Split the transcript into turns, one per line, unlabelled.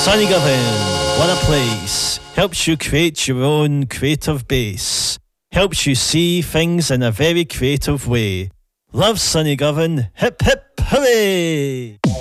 Sonny Govan, what a place. Helps you create your own creative base. Helps you see things in a very creative way. Love Sonny Govan. Hip hip hooray!